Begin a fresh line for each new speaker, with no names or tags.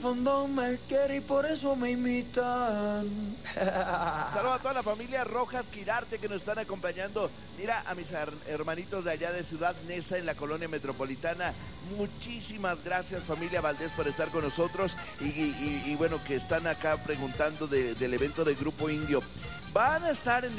fondo me quiere y por eso me imitan.
Saludos a toda la familia Rojas Quirarte que nos están acompañando. Mira, a mis hermanitos de allá de Ciudad Neza en la colonia metropolitana. Muchísimas gracias, familia Valdés, por estar con nosotros. Y bueno, que están acá preguntando del evento de Grupo Indio. Van a estar en